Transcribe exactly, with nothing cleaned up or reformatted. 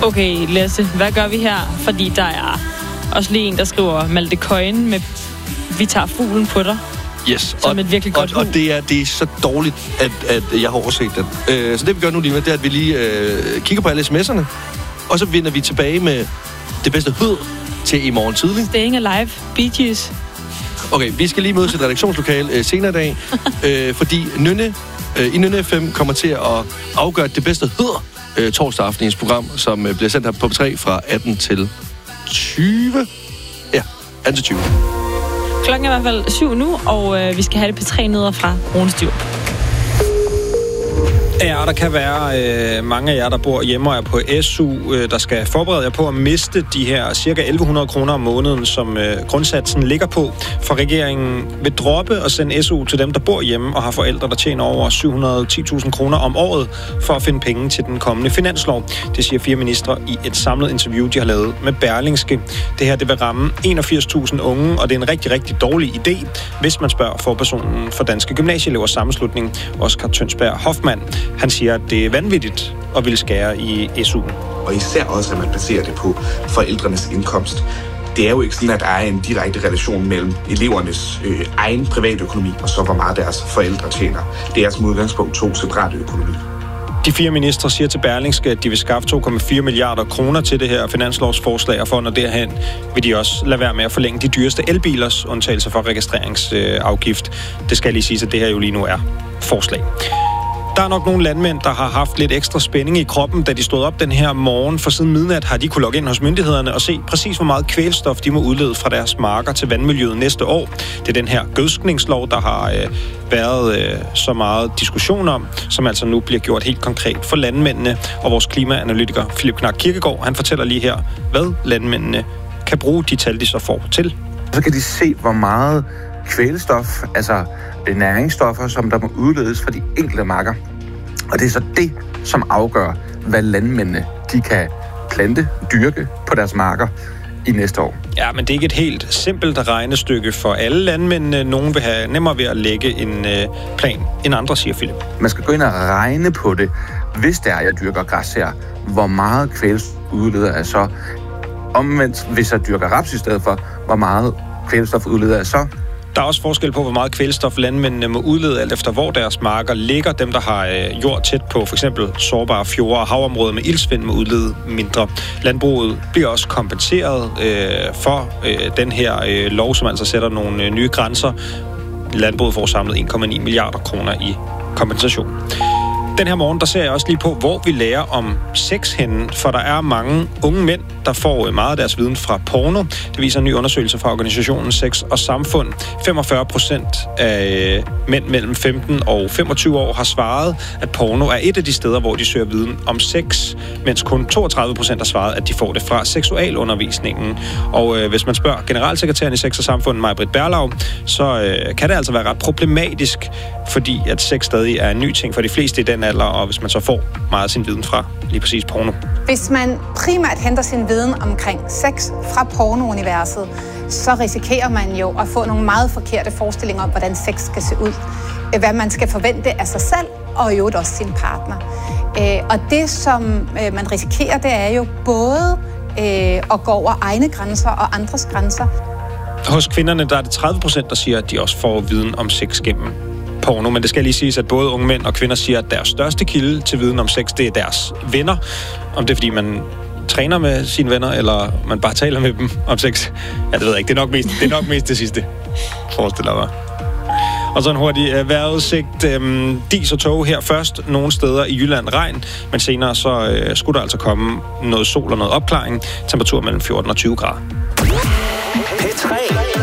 Okay, Lasse, hvad gør vi her? Fordi der er også lige en, der skriver Malte Køjen med vi tager fuglen på dig. Yes. Som og, et virkelig godt og, og det er, det er så dårligt, at, at jeg har overset det. Øh, så det vi gør nu lige med, det er, at vi lige øh, kigger på alle sms'erne, og så vender vi tilbage med det bedste hud til i morgen tidlig. Staying Alive, Bee Gees. Okay, vi skal lige mødes i et redaktionslokale øh, senere i dag, øh, fordi Nynne, øh, i Nynne F M kommer til at afgøre det bedste hud øh, torsdag aftenens program, som øh, bliver sendt her på P tre fra atten til tyve. Ja, atten til tyve. Klokken er i hvert fald syv nu, og øh, vi skal have det P tre-nyheder fra Rune Styrup. Ja, der kan være øh, mange af jer, der bor hjemme og er på S U, øh, der skal forberede jer på at miste de her cirka elleve hundrede kroner om måneden, som øh, grundsatsen ligger på. For regeringen vil droppe og sende S U til dem, der bor hjemme og har forældre, der tjener over syv hundrede og ti tusind kroner om året for at finde penge til den kommende finanslov. Det siger fire ministre i et samlet interview, de har lavet med Berlingske. Det her det vil ramme enogfirs tusind unge, og det er en rigtig, rigtig dårlig idé, hvis man spørger forpersonen for Danske Gymnasieelevers Sammenslutning, Oskar Tønsberg Hoffmann. Han siger, at det er vanvittigt at ville skære i S U'en. Og især også, at man baserer det på forældrenes indkomst. Det er jo ikke sådan, at der er en direkte relation mellem elevernes øh, egen private økonomi og så hvor meget deres forældre tjener. Det er som udgangspunkt to separate økonomier. De fire ministre siger til Berlingske, at de vil skaffe to komma fire milliarder kroner til det her finanslovsforslag, og for når derhen vil de også lade være med at forlænge de dyreste elbilers undtagelse for registreringsafgift. Det skal lige siges, at det her jo lige nu er forslag. Der er nok nogle landmænd, der har haft lidt ekstra spænding i kroppen, da de stod op den her morgen. For siden midnat har de kunne logge ind hos myndighederne og se præcis, hvor meget kvælstof de må udlede fra deres marker til vandmiljøet næste år. Det er den her gødskningslov, der har øh, været øh, så meget diskussion om, som altså nu bliver gjort helt konkret for landmændene. Og vores klimaanalytiker Philip Knack Kirkegaard, han fortæller lige her, hvad landmændene kan bruge de tal, de så får til. Så kan de se, hvor meget kvælstof, altså næringsstoffer, som der må udledes fra de enkelte marker. Og det er så det, som afgør, hvad landmændene de kan plante, dyrke på deres marker i næste år. Ja, men det er ikke et helt simpelt regnestykke for alle landmændene. Nogen vil have nemmere ved at lægge en øh, plan end andre, siger Philip. Man skal gå ind og regne på det, hvis det er, jeg dyrker græs her. Hvor meget kvælstof udleder jeg så? Omvendt, hvis jeg dyrker raps i stedet for, hvor meget kvælstof udleder jeg så? Der er også forskel på, hvor meget kvælstof landmændene må udlede, alt efter hvor deres marker ligger. Dem, der har øh, jord tæt på, f.eks. sårbare fjorde og havområder med iltsvind, må udlede mindre. Landbruget bliver også kompenseret øh, for øh, den her øh, lov, som altså sætter nogle øh, nye grænser. Landbruget får samlet en komma ni milliarder kroner i kompensation. Den her morgen, der ser jeg også lige på, hvor vi lærer om sex henne, for der er mange unge mænd, der får meget af deres viden fra porno. Det viser en ny undersøgelse fra organisationen Sex og Samfund. femogfyrre procent af mænd mellem femten og femogtyve år har svaret, at porno er et af de steder, hvor de søger viden om sex, mens kun toogtredive procent har svaret, at de får det fra seksualundervisningen. Og øh, hvis man spørger generalsekretæren i Sex og Samfund, Maj-Britt Berlau, så øh, kan det altså være ret problematisk, fordi at sex stadig er en ny ting for de fleste i den alder, og hvis man så får meget af sin viden fra lige præcis porno. Hvis man primært henter sin viden omkring sex fra pornouniverset, så risikerer man jo at få nogle meget forkerte forestillinger om, hvordan sex skal se ud. Hvad man skal forvente af sig selv, og i øvrigt også sin partner. Og det, som man risikerer, det er jo både at gå over egne grænser og andres grænser. Hos kvinderne, der er det tredive procent, der siger, at de også får viden om sex gennem porno, men det skal lige siges, at både unge mænd og kvinder siger, at deres største kilde til viden om sex, det er deres venner. Om det er, fordi man træner med sine venner, eller man bare taler med dem om sex. Ja, det ved jeg ikke. Det er nok mest det, er nok mest det sidste, forestiller mig. Og så en hurtig uh, vejrudsigt. Um, dis og tog her først. Nogle steder i Jylland regn, men senere så uh, skulle der altså komme noget sol og noget opklaring. Temperatur mellem fjorten og tyve grader. P tre